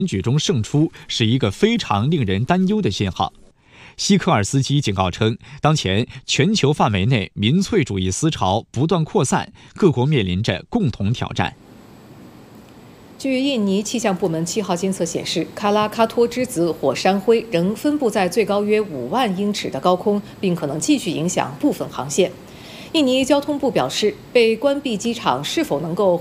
举中胜出是一个非常令人担忧的信号。希科尔斯基警告称，当前全球范围内民粹主义思潮不断扩散，各国面临着共同挑战。 据印尼气象部门7号监测显示，卡拉喀托之子火山灰仍分布在最高约5万英尺的高空，并可能继续影响部分航线。印尼交通部表示，被关闭机场是否能够